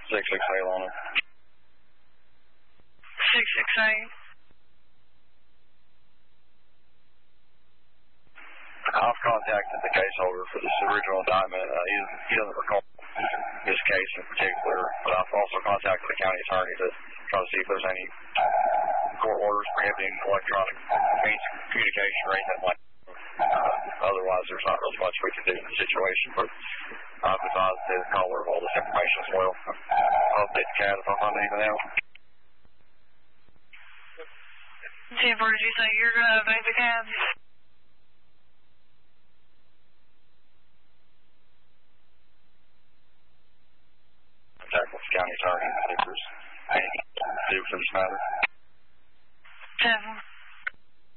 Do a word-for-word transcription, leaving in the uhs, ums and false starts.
six six eight on it. six six eight. I've contacted the case holder for this original indictment. Uh, he, he doesn't recall this case in particular, but I've also contacted the county attorney to try to see if there's any court orders prohibiting electronic means of communication or anything like that. Uh, otherwise, there's not really much we can do in the situation, but I've advised the caller of all this information as well. I'll update the cat if I find anything else. ten four, did you say you're going to update the cat? Contact with the county attorney if there's anything to do for this matter.